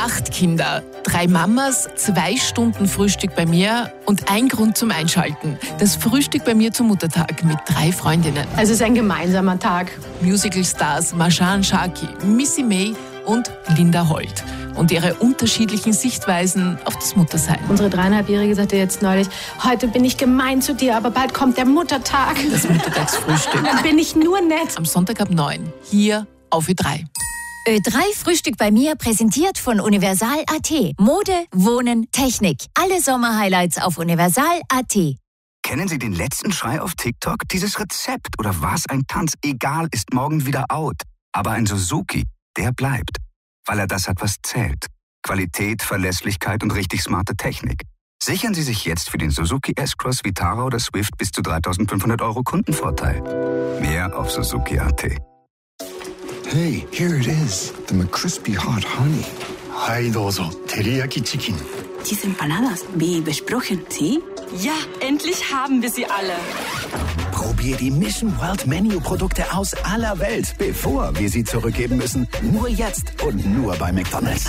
8 Kinder, 3 Mamas, 2 Stunden Frühstück bei mir und ein Grund zum Einschalten. Das Frühstück bei mir zum Muttertag mit 3 Freundinnen. Also es ist ein gemeinsamer Tag. Musical-Stars Marjan Sharkey, Missy May und Linda Holt. Und ihre unterschiedlichen Sichtweisen auf das Muttersein. Unsere 3,5-Jährige sagte jetzt neulich, heute bin ich gemein zu dir, aber bald kommt der Muttertag. Das Muttertagsfrühstück. Dann bin ich nur nett. Am Sonntag ab 9, hier auf Ö3. Ö3 Frühstück bei mir, präsentiert von Universal.at. Mode, Wohnen, Technik. Alle Sommerhighlights auf Universal.at. Kennen Sie den letzten Schrei auf TikTok? Dieses Rezept oder was ein Tanz, egal, ist morgen wieder out. Aber ein Suzuki, der bleibt. Weil er das hat, was zählt. Qualität, Verlässlichkeit und richtig smarte Technik. Sichern Sie sich jetzt für den Suzuki S-Cross, Vitara oder Swift bis zu 3.500 € Kundenvorteil. Mehr auf Suzuki.at. Hey, here it is, the McCrispy Hot Honey. Hi, dozo, Teriyaki Chicken. Diese Empanadas, wie besprochen, ¿sí? Ja, endlich haben wir sie alle. Probier die Mission World Menu Produkte aus aller Welt, bevor wir sie zurückgeben müssen. Nur jetzt und nur bei McDonald's.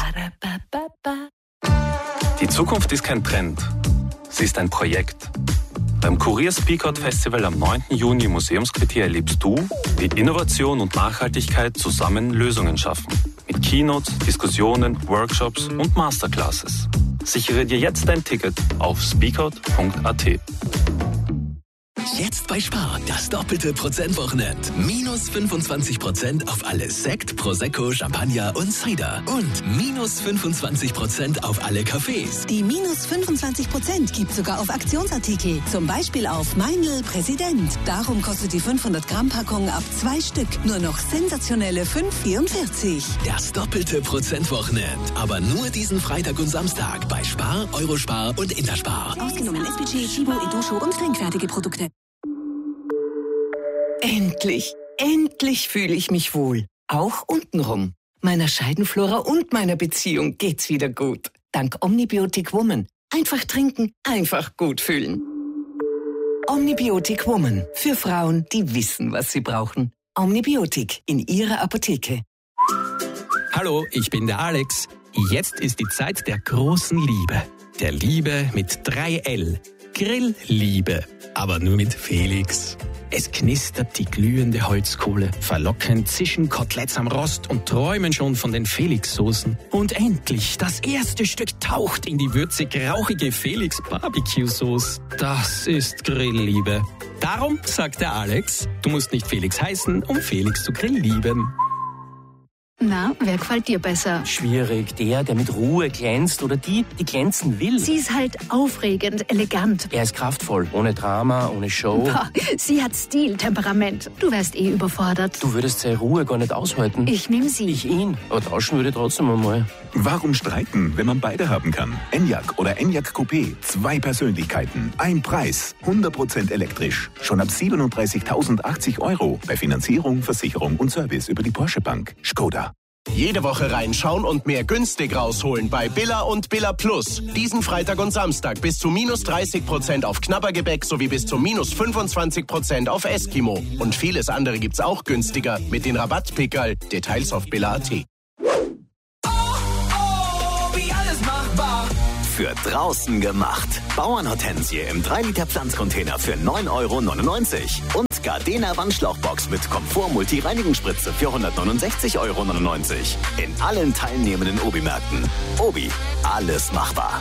Die Zukunft ist kein Trend, sie ist ein Projekt. Beim Kurier Speak Out Festival am 9. Juni im Museumsquartier erlebst du, wie Innovation und Nachhaltigkeit zusammen Lösungen schaffen. Mit Keynotes, Diskussionen, Workshops und Masterclasses. Sichere dir jetzt dein Ticket auf speakout.at. Jetzt bei Spar, das doppelte Prozentwochenend. Minus 25% auf alles Sekt, Prosecco, Champagner und Cider. Und minus 25% auf alle Cafés. Die minus 25% gibt sogar auf Aktionsartikel. Zum Beispiel auf Meinl Präsident. Darum kostet die 500-Gramm-Packung ab 2 Stück nur noch sensationelle 5,44. Das doppelte Prozentwochenend. Aber nur diesen Freitag und Samstag bei Spar, Eurospar und Interspar. Ausgenommen SPG, Chibo, Edosho und trinkfertige Produkte. Endlich fühle ich mich wohl. Auch untenrum. Meiner Scheidenflora und meiner Beziehung geht's wieder gut. Dank Omnibiotic Woman. Einfach trinken, einfach gut fühlen. Omnibiotic Woman. Für Frauen, die wissen, was sie brauchen. Omnibiotic in ihrer Apotheke. Hallo, ich bin der Alex. Jetzt ist die Zeit der großen Liebe. Der Liebe mit 3L. Grillliebe. Aber nur mit Felix. Es knistert die glühende Holzkohle. Verlockend zischen Koteletts am Rost und träumen schon von den Felix-Soßen. Und endlich, das erste Stück taucht in die würzig-rauchige Felix-Barbecue-Sauce. Das ist Grillliebe. Darum sagt der Alex, du musst nicht Felix heißen, um Felix zu grilllieben. Na, wer gefällt dir besser? Schwierig. Der mit Ruhe glänzt oder die glänzen will. Sie ist halt aufregend, elegant. Er ist kraftvoll, ohne Drama, ohne Show. Boah, sie hat Stil, Temperament. Du wärst überfordert. Du würdest seine Ruhe gar nicht aushalten. Ich nehm sie. Ich ihn. Aber tauschen würde ich trotzdem einmal. Warum streiten, wenn man beide haben kann? Enyaq oder Enyaq Coupé. 2 Persönlichkeiten, ein Preis. 100% elektrisch. Schon ab 37.080 € bei Finanzierung, Versicherung und Service über die Porsche Bank. Skoda. Jede Woche reinschauen und mehr günstig rausholen bei Billa und Billa Plus. Diesen Freitag und Samstag bis zu minus 30% auf Knabbergebäck sowie bis zu minus 25% auf Eskimo. Und vieles andere gibt's auch günstiger mit den Rabattpickerl. Details auf Billa.at. Für draußen gemacht. Bauernhortensie im 3-Liter Pflanzcontainer für 9,99 € und Gardena Wandschlauchbox mit Komfort-Multi-Reinigungsspritze für 169,99 € in allen teilnehmenden Obi-Märkten. Obi, alles machbar.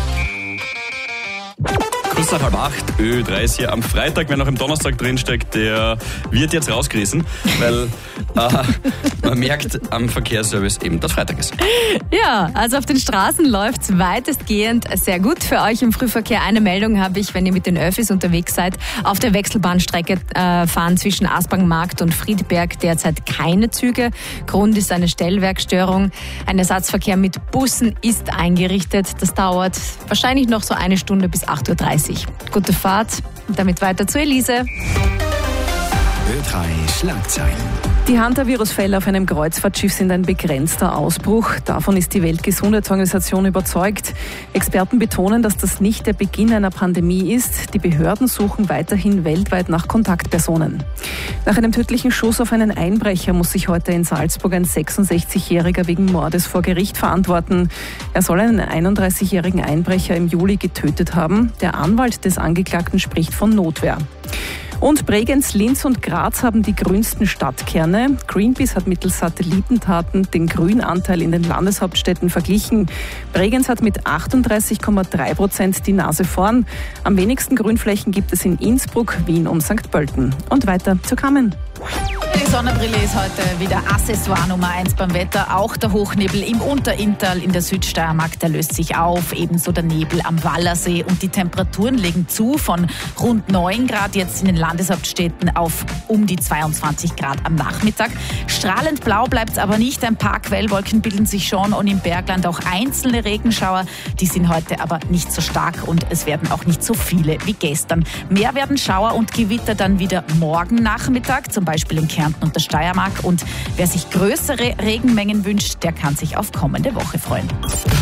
Kurz nach 7:30, Ö30 am Freitag, wer noch im Donnerstag drinsteckt, der wird jetzt rausgerissen, weil man merkt am Verkehrsservice eben, dass Freitag ist. Ja, also auf den Straßen läuft es weitestgehend sehr gut. Für euch im Frühverkehr eine Meldung habe ich, wenn ihr mit den Öffis unterwegs seid. Auf der Wechselbahnstrecke fahren zwischen Aspangmarkt und Friedberg derzeit keine Züge. Grund ist eine Stellwerkstörung. Ein Ersatzverkehr mit Bussen ist eingerichtet. Das dauert wahrscheinlich noch so 1 Stunde bis 8:30 Uhr. Gute Fahrt und damit weiter zu Elise. Ö3 Schlagzeilen. Die Hantavirus-Fälle auf einem Kreuzfahrtschiff sind ein begrenzter Ausbruch. Davon ist die Weltgesundheitsorganisation überzeugt. Experten betonen, dass das nicht der Beginn einer Pandemie ist. Die Behörden suchen weiterhin weltweit nach Kontaktpersonen. Nach einem tödlichen Schuss auf einen Einbrecher muss sich heute in Salzburg ein 66-Jähriger wegen Mordes vor Gericht verantworten. Er soll einen 31-jährigen Einbrecher im Juli getötet haben. Der Anwalt des Angeklagten spricht von Notwehr. Und Bregenz, Linz und Graz haben die grünsten Stadtkerne. Greenpeace hat mittels Satellitendaten den Grünanteil in den Landeshauptstädten verglichen. Bregenz hat mit 38,3% die Nase vorn. Am wenigsten Grünflächen gibt es in Innsbruck, Wien und St. Pölten. Und weiter zu Kamen. Die Sonnenbrille ist heute wieder Accessoire Nummer 1 beim Wetter. Auch der Hochnebel im Unterinntal in der Südsteiermark, der löst sich auf. Ebenso der Nebel am Wallersee. Und die Temperaturen legen zu von rund 9 Grad jetzt in den Landeshauptstädten auf um die 22 Grad am Nachmittag. Strahlend blau bleibt es aber nicht. Ein paar Quellwolken bilden sich schon und im Bergland auch einzelne Regenschauer. Die sind heute aber nicht so stark und es werden auch nicht so viele wie gestern. Mehr werden Schauer und Gewitter dann wieder morgen Nachmittag, zum Beispiel in Kärnten und der Steiermark. Und wer sich größere Regenmengen wünscht, der kann sich auf kommende Woche freuen.